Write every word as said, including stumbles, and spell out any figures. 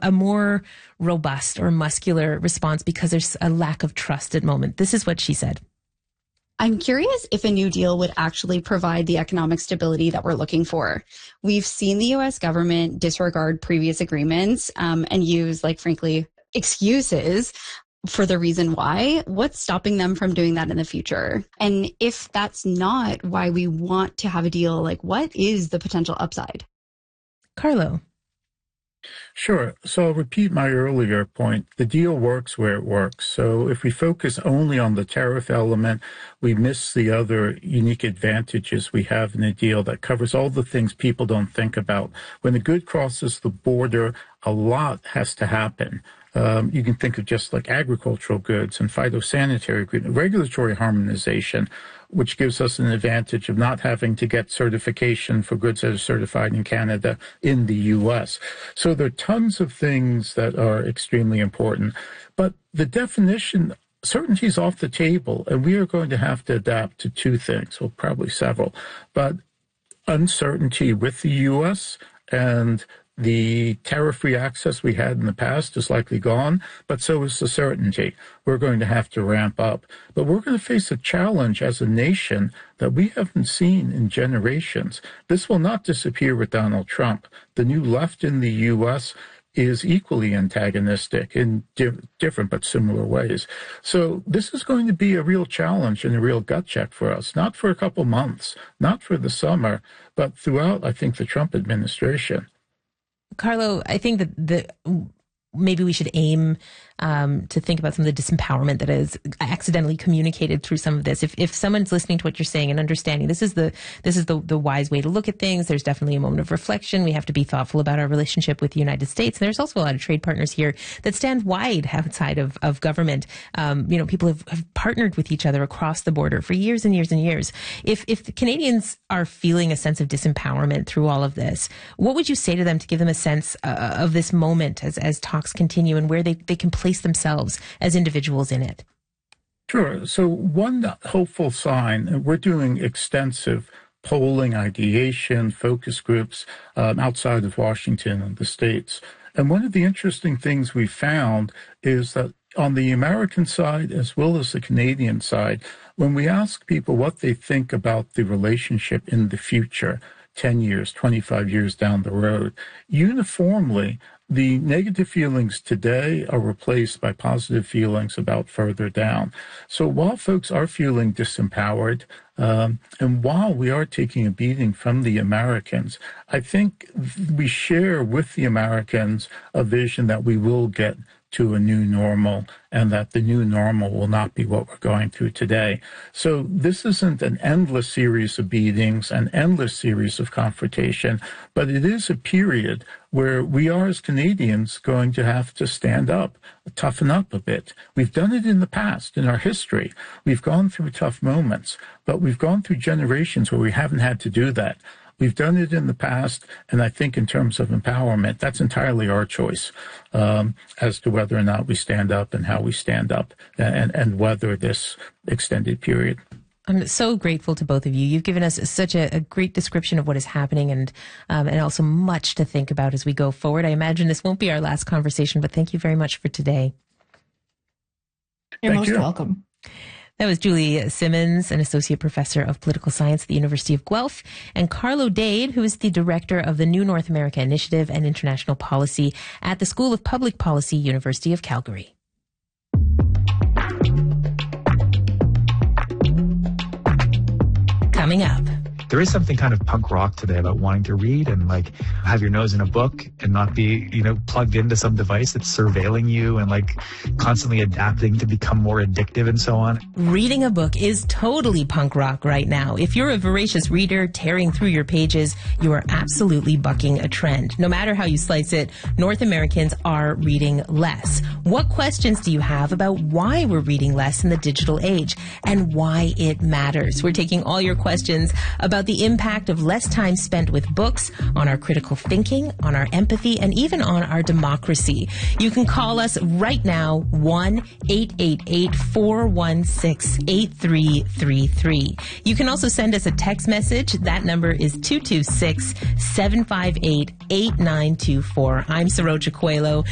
a more robust or muscular response because there's a lack of trust at the moment. This is what she said. I'm curious if a new deal would actually provide the economic stability that we're looking for. We've seen the U S government disregard previous agreements um, and use, like, frankly, excuses for the reason why. What's stopping them from doing that in the future? And if that's not why we want to have a deal, like, what is the potential upside? Carlo. Sure. So I'll repeat my earlier point. The deal works where it works. So if we focus only on the tariff element, we miss the other unique advantages we have in a deal that covers all the things people don't think about. When a good crosses the border, a lot has to happen. Um, you can think of just like agricultural goods and phytosanitary goods, regulatory harmonization, which gives us an advantage of not having to get certification for goods that are certified in Canada in the U S. So there are tons of things that are extremely important. But the definition, certainty is off the table, and we are going to have to adapt to two things, well, probably several. But uncertainty with the U S and the tariff-free access we had in the past is likely gone, but so is the certainty. We're going to have to ramp up. But we're going to face a challenge as a nation that we haven't seen in generations. This will not disappear with Donald Trump. The new left in the U S is equally antagonistic in di- different but similar ways. So this is going to be a real challenge and a real gut check for us, not for a couple months, not for the summer, but throughout, I think, the Trump administration. Carlo, I think that the maybe we should aim um, to think about some of the disempowerment that is accidentally communicated through some of this. If if someone's listening to what you're saying and understanding, this is the this is the the wise way to look at things. There's definitely a moment of reflection. We have to be thoughtful about our relationship with the United States. And there's also a lot of trade partners here that stand wide outside of of government. Um, you know, people have, have partnered with each other across the border for years and years and years. If if the Canadians are feeling a sense of disempowerment through all of this, what would you say to them to give them a sense uh, of this moment as as talks continue and where they they can place themselves as individuals in it? Sure. So one hopeful sign, and we're doing extensive polling, ideation, focus groups um, outside of Washington and the states. And one of the interesting things we found is that on the American side, as well as the Canadian side, when we ask people what they think about the relationship in the future, ten years, twenty-five years down the road, uniformly, the negative feelings today are replaced by positive feelings about further down. So while folks are feeling disempowered, um, and while we are taking a beating from the Americans, I think we share with the Americans a vision that we will get to a new normal, and that the new normal will not be what we're going through today. So this isn't an endless series of beatings, an endless series of confrontation, but it is a period where we are, as Canadians, going to have to stand up, toughen up a bit. We've done it in the past, in our history. We've gone through tough moments, but we've gone through generations where we haven't had to do that. We've done it in the past, and I think in terms of empowerment, that's entirely our choice um, as to whether or not we stand up and how we stand up and, and weather this extended period. I'm so grateful to both of you. You've given us such a, a great description of what is happening and um, and also much to think about as we go forward. I imagine this won't be our last conversation, but thank you very much for today. You're Thank most you. welcome. That was Julie Simmons, an associate professor of political science at the University of Guelph, and Carlo Dade, who is the director of the New North America Initiative and International Policy at the School of Public Policy, University of Calgary. Coming up. There is something kind of punk rock today about wanting to read and like have your nose in a book and not be, you know, plugged into some device that's surveilling you and like constantly adapting to become more addictive and so on. Reading a book is totally punk rock right now. If you're a voracious reader tearing through your pages, you are absolutely bucking a trend. No matter how you slice it, North Americans are reading less. What questions do you have about why we're reading less in the digital age and why it matters? We're taking all your questions about about the impact of less time spent with books on our critical thinking, on our empathy, and even on our democracy. You can call us right now, one eight eight eight, four one six, eight three three three. You can also send us a text message. That number is two two six, seven five eight, eight nine two four. I'm Saroja Coelho.